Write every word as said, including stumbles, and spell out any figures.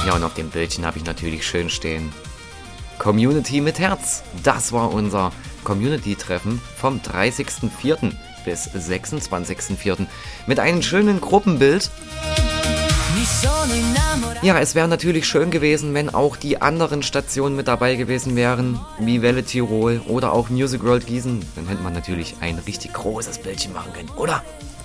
Ja, und auf dem Bildchen habe ich natürlich schön stehen: Community mit Herz. Das war unser Community-Treffen vom dreißigsten vierten bis sechsundzwanzigsten vierten mit einem schönen Gruppenbild. Ja, es wäre natürlich schön gewesen, wenn auch die anderen Stationen mit dabei gewesen wären, wie Welle Tirol oder auch Music World Gießen. Dann hätte man natürlich ein richtig großes Bildchen machen können, oder?